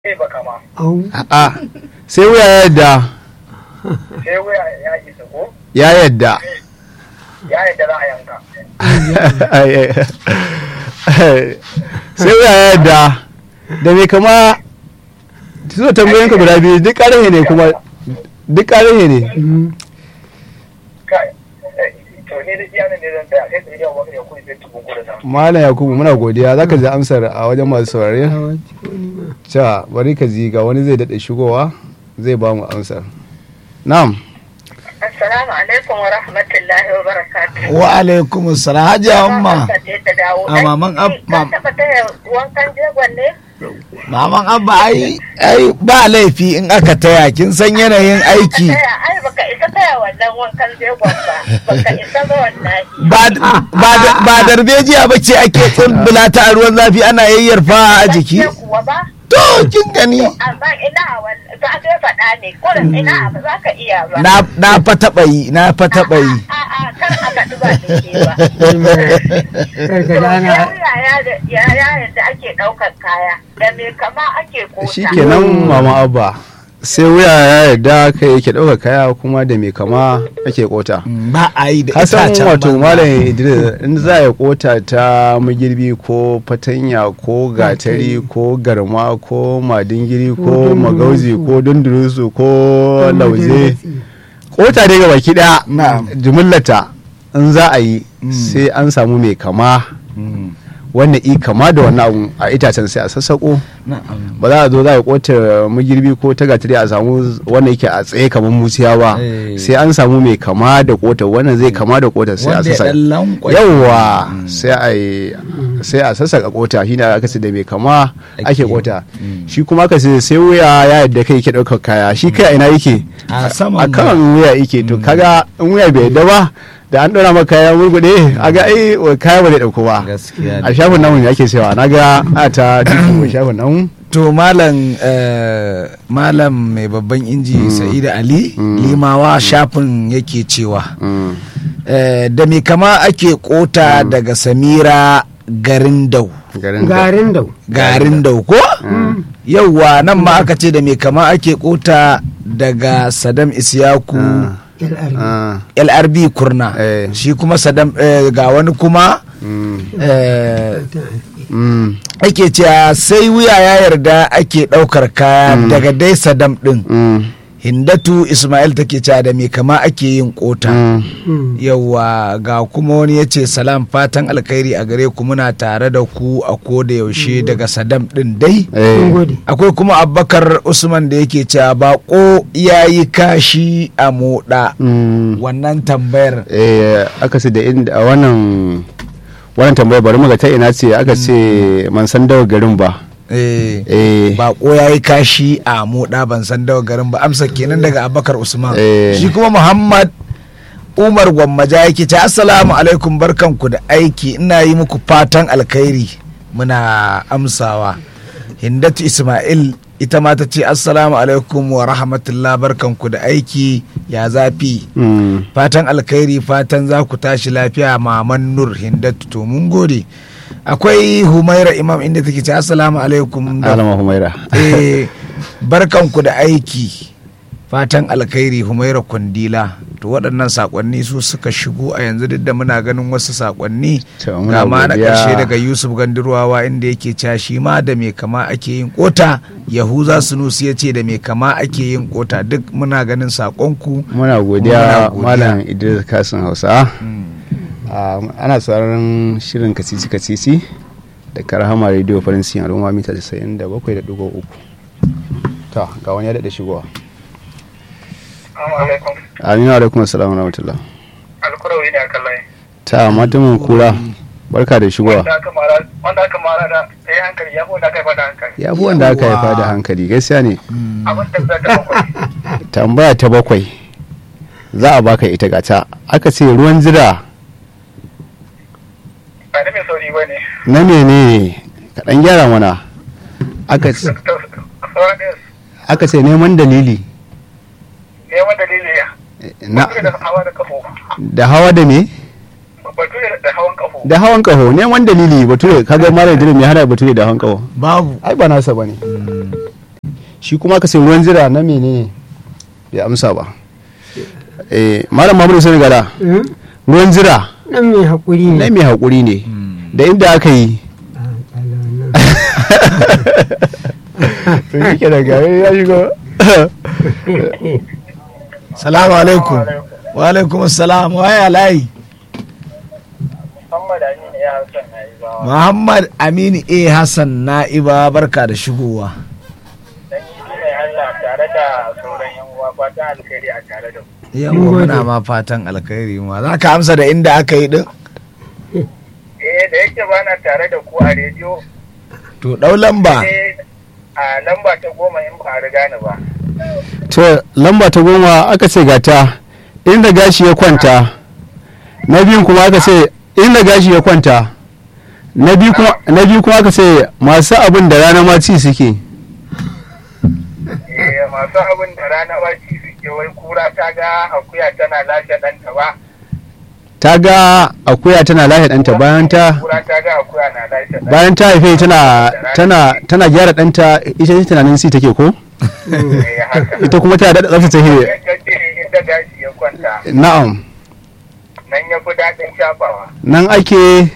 ba kama. a sai wuya ya yadda Sai wuya ya isa ko? ya yadda Ya yadda za a yanka. sai wuya ya yadda da me kama so tambayoyinka guda biyu duk ƙarhe ne kuma duk ƙarhe ne Kai, to ni da iyanan ne zan tsaya sai yau baka ya kuri sai tukun kuda sama. malam yakubu muna godiya zaka ji amsar a wajen masu saurare cewa bari ka ji ga wani zai daɗe shigowa zai ba mu amsar na'am Assalamu alaikum wa rahmatullahi wa barakatuhu. wa alaikum assalam hajiya umma a maman Ka taba taya wankan jegon ne? maman abba ai ba laifi in aka taya kin san yanayin aiki Ai baka isa taya wannan wankan jegon ba. Baka isa ba wallahi. ba darbejiya ba ce ake tsumbula ta a ruwan zafi ana yayyarfa a jiki Ke kuwa ba? to kin gani Amma ina za ka faɗa ne. Kurin ina ba za ka iya ba. na fa taɓa yi A'a kan aka duba da ke ba. Ya yadda ake ɗaukar kaya. Da me kama ake kota. shikenan mama abba sai wuya ya yarda kai yake ɗaukar kaya kuma da me kama ake kota ba a yi da kasan itacen wato banza. malam idris in za a kota ta magirbi ko fatanya ko gatari ko garma ko madingiri ko magauzi ko dundurusu ko lauje kota dai ga baki daya Na'am. jimillata in za a yi sai an samu mai kama wannan i kama da wannan abu a itacen sai a sassako Na'am. ba za a zo za a kota magirbi ko ta gatari a samu wanda yake a tsaye kamar musiya ba Eh. sai an samu mai kama da kota wannan zai kama da kota sai a wanda ya sassaka ɗan lankwai yawwa sai a sassaka kota shi ne aka ce da mai kama ake kota shi kuma aka ce sai wuya ya yadda kai yake ɗaukar kaya shi kai a ina yake a saman a kan wuya yake to kaga in wuya bai yadda ba da an ɗora maka kaya murguɗe a ga ai kaya ba zai ɗauko ba gaskiya a shafin namun ake cewa na ga a ta cikin shafin namun to malam mai babban inji sa'ida ali limawa shafin yake cewa da me kama ake kota daga samira garin dau garin dau ko yauwa nan ma aka ce da me kama ake kota daga sadam isyaku lrb kurna shi kuma sadam ga wani kuma ake cewa sai wuya ya yarda ake ɗaukar kaya daga dai sadam ɗin hindatu ismail take cewa da me kama ake yin kota yawa ga kuma wani ya ce salam fatan alkhairi a gare ku muna tare da ku a koda yaushe daga sadam ɗin dai akwai kuma abubakar usman da yake cewa bako ya yi kashi a moɗa wannan tambayar aka ce da inda wannan tambayar bari muga ta ina ce aka ce man san dawa garin ba bako ya yi kashi a moɗa ban san dawa garin ba amsa kenan daga abubakar usman shi kuma muhammad umar gwammaja yake ce assalamu alaikum barkanku da aiki ina yi muku fatan alkhairi muna amsawa hindatu ismail ita ma ta ce assalamu alaikum wa rahmatullah barkanku da aiki ya zafi fatan alkhairi fatan za ku tashi lafiya maman nur hindatu to mun gode akwai humaira imam inda take ce assalamu alaikum alama humaira barkanku da aiki fatan alkhairi humaira kundila to waɗannan sakonni su suka shigo a yanzu duk da muna ganin wasu sakonni ga ma na ƙarshe daga yusuf gandurwawa inda yake cewa shi ma da me kama ake yin kota yahuza sunusi ya ce da me kama ake yin kota duk muna ganin sakonku muna godiya malam idris kasin hausa ana tsaron shirin kacici da karhama radio farin siyan al'umma mita 97.3 ta ga wani ya daɗe shigowa aminu alaikum assalamu rahmatullah Alkurawi ne a kan layi. ta matumin kura barka da shigowa Wanda aka mara da ta yi hankali ya fi wanda aka haifa da hankali. ya fi wanda aka haifa da hankali gaskiya ne Abin da za ta bakwai. tambaya ta 7 za a baka ita gata aka ce ruwan jira Ba da mai sauri ba ne. na mene kaɗan gyara mana aka ce neman dalili Neman dalili ya. na Bature da hawa da kafo. da hawa da me Bature da hawan kafo. da hawan kaho neman dalili bature kaga mara dalili mai hada bature da hawan kaho babu ai ba nasa bane shi kuma aka ce ruwan jira na menene bai amsa ba. Malam Mahmud Sani Gada, ruwan jira nan mai haƙuri ne. na mai haƙuri ne da inda aka yi to shi ke da gare ya shigo. Salamu alaikum. Wa alaikum salam. Waya layi. Muhammad Aminu A. Hassan Na'iba, barka da shigowa. tare da sauran yan uwa fatan alkhairi a tare da ku. Yawwa muna ma fatan alkhairi ma. Za ka amsa da inda aka yi din? Da yake ba na tare da ku a rediyo. To ɗau lamba. A lamba ta 10 in ba a riga ni ba. To lamba ta 10 aka ce gata inda gashi ya kwanta. Na biyun kuma aka ce inda gashi ya kwanta. Na biyu kuma aka ce masu abin da rana ma ci suke. Masu abin da rana ma ci suke wai kura ta ga akuya tana lashe ɗanta ba. Ta ga akuya tana lashe ɗanta bayan ta haife tana gyara ɗanta ita ce tunanin si take ko? Ita kuma tana daɗa tsaftace hire. Inda gashi ya kwanta. Na'am. Nan ya fi daɗin shafawa. Nan ake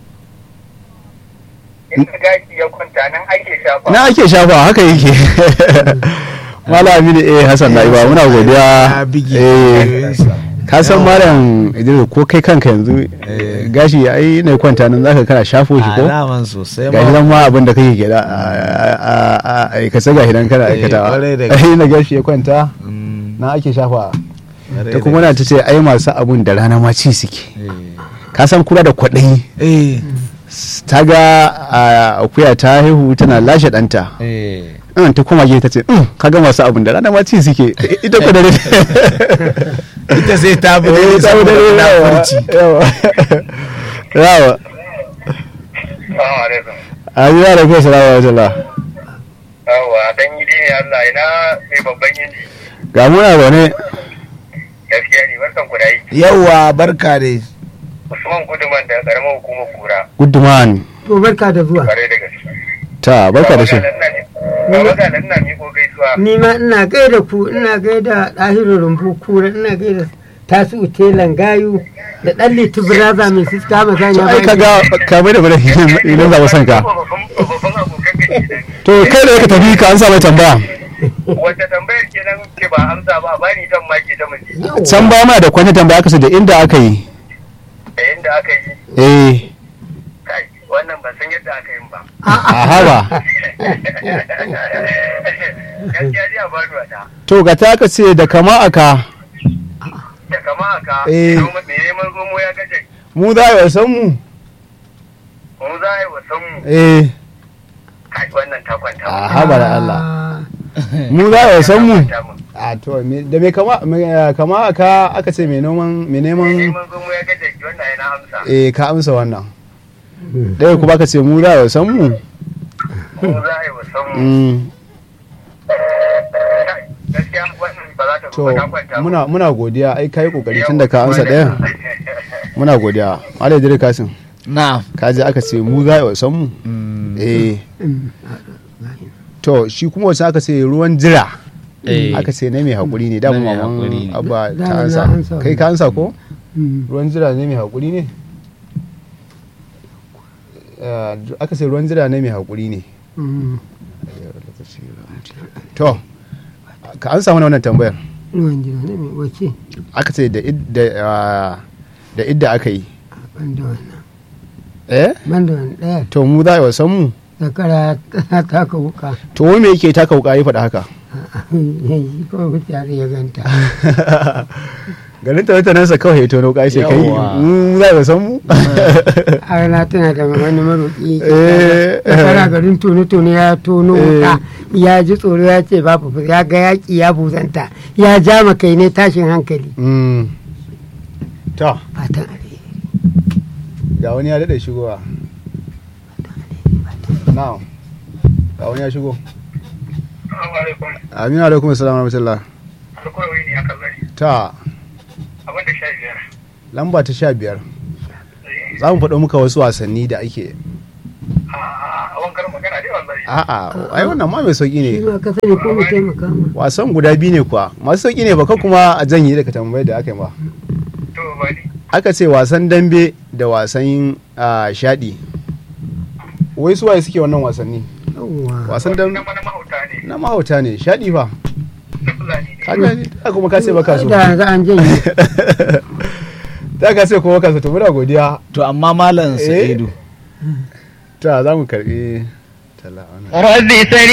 inda gashi ya kwanta nan ake shafawa. Nan ake shafawa haka yake. Malam Aminu Hassan Na'iba muna godiya. Ka san Malam Idris ko kai kanka yanzu gashi ai ne kwanta nan zaka kana shafo shi ko? Alaman sosai. Gashi nan ma abin da kake kira ka sai gashi nan kana aikatawa. Ai na gashi ya kwanta na ake shafa. Ta kuma na ta ce ai masu abun da rana ma ci suke. Ka san kura da kwaɗayi. Ta ga akuya ta haihu tana lashe ɗanta. Ta kuma ta ce ka ga masu abun da rana ma ci suke. Ita ku da ita sai ta bi da furci. Yawa. Amin ya rafi salamu alaikum. Yawa dan yi ne Allah ina mai babban yindi. Ga muna zaune. Gaskiya ne barkan ku da yi. Yawa barka dai. Usman Guduman da karamar hukumar Kura. Guduman. To barka da zuwa. Kare da gaske. Ta barka da shi. Barka da ina miko gaisuwa. Ni ma ina gaida ku, ina gaida Dahiru Rumbu Kura, ina gaida Tasu Telan Gayu da Dan Litu Braza mai siska mazanya. Ai kaga ka mai da bane idan za mu san ka. To kai da ka tafi ka ansa mai tambaya. Wata tambayar kenan ke ba amsa ba bani dan ma ke ta miji. Can ba ma da kwanta tambaya aka ce da inda aka yi. Da inda aka yi. Kai wannan ban san yadda aka yi ba. Aha ba. Gaskiya dai a bani wata. To ga ta aka ce da kama aka. Da kama aka. Me neman zomo ya gaje. Mu za a yi wasan mu. Mu za a yi wasan mu. Kai wannan ta kwanta. Aha ba da Allah. Mu za a yi wasan mu. A to da me kama aka aka ce me neman zomo ya gaje wannan yana amsa. Ka amsa wannan. Dai kuma aka ce mu za a yi wasan mu. Mu za a yi wasan mu. Gaskiya wannan ba za ta kwanta. Muna godiya ai kai kokari tun da ka amsa ɗaya. Muna godiya. Malai Idris Kasim. Na'am. Ka je aka ce mu za a yi wasan mu. To shi kuma wasu aka ce ruwan jira. Aka ce na mai haƙuri ne da maman abba ta ansa. Kai ka ansa ko? Ruwan jira ne mai haƙuri ne? Aka ce ruwan jira ne mai haƙuri ne. To ka ansa mana wannan tambayar. Ruwan jira ne mai wace? Aka ce da idda aka yi. Banda wannan. Banda wannan ɗaya. To mu za a yi wasan mu. Zakara tana taka wuka. To wai me yake taka wuka ya faɗa haka? Yanzu kawai mutane ya ganta. Garin tattalinsa kawai ya tono wuka sai kai mu za a yi wasan mu. Arna tana da wani maroƙi. Zakara garin tono ya tono wuka. Ya ji tsoro ya ce babu ya ga yaƙi ya buzanta. Ya ja kai ne tashin hankali. To. Fatan alheri. Ga wani ya daɗa shigowa. Na'am. Ga wani ya shigo. Aminu alaikum assalam wa rahmatullah. Ta. Abin da 15. Lamba ta 15. Za mu faɗo muka wasu wasanni da ake. A wankar magana dai wallahi. a'a ai wannan ma mai sauki shi ne ma ka sani ko mu taimaka ma wasan guda biyu ne kuwa masu sauki ne baka kuma a janye daga tambayar da aka yi ba to ba ni aka ce wasan dambe da wasan shaɗi wai su waye suke wannan wasanni yawwa wasan dambe na mahauta ne na mahauta ne shaɗi fa na fulani ne ka gani kuma ka ce baka so da yanzu an janye ta ka ce kuma baka so to muna godiya to amma malam Sa'idu ta za mu karbi tala Rabbi